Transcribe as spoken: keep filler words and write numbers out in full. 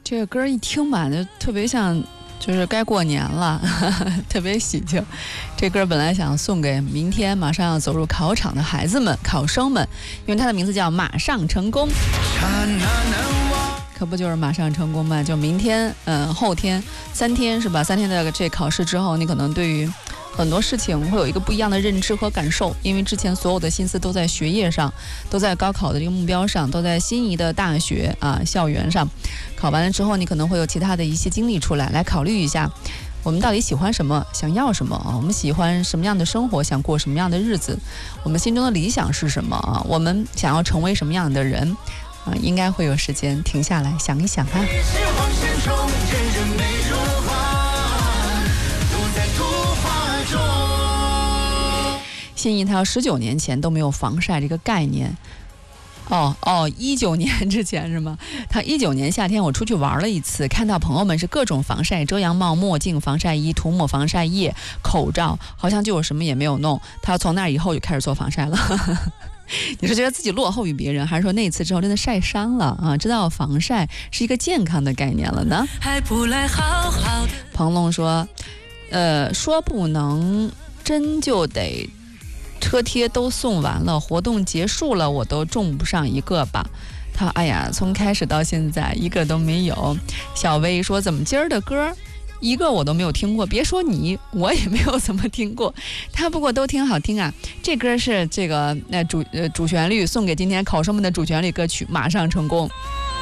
这个歌一听吧，就特别像，就是该过年了，呵呵特别喜庆。这歌本来想送给明天马上要走入考场的孩子们、考生们，因为它的名字叫《马上成功》。可不就是马上成功吗？就明天，嗯，后天三天是吧？三天的这考试之后，你可能对于很多事情会有一个不一样的认知和感受，因为之前所有的心思都在学业上，都在高考的这个目标上，都在心仪的大学啊校园上。考完了之后，你可能会有其他的一些经历出来，来考虑一下，我们到底喜欢什么，想要什么啊？我们喜欢什么样的生活，想过什么样的日子？我们心中的理想是什么啊？我们想要成为什么样的人？啊，应该会有时间停下来想一想啊。心仪他十九年前都没有防晒这个概念。哦哦，一九年之前是吗？他一九年夏天我出去玩了一次，看到朋友们是各种防晒，遮阳帽、墨镜、防晒衣、涂抹防晒液、口罩，好像就有什么也没有弄。他从那以后就开始做防晒了。你是觉得自己落后于别人，还是说那次之后真的晒伤了啊？知道防晒是一个健康的概念了呢？还不来好好。彭龙说，呃，说不能真就得车贴都送完了，活动结束了，我都中不上一个吧。他哎呀，从开始到现在一个都没有。小薇说，怎么今儿的歌一个我都没有听过，别说你，我也没有怎么听过。他不过都挺好听啊。这歌是这个那主呃主旋律，送给今天考生们的主旋律歌曲《马上成功》。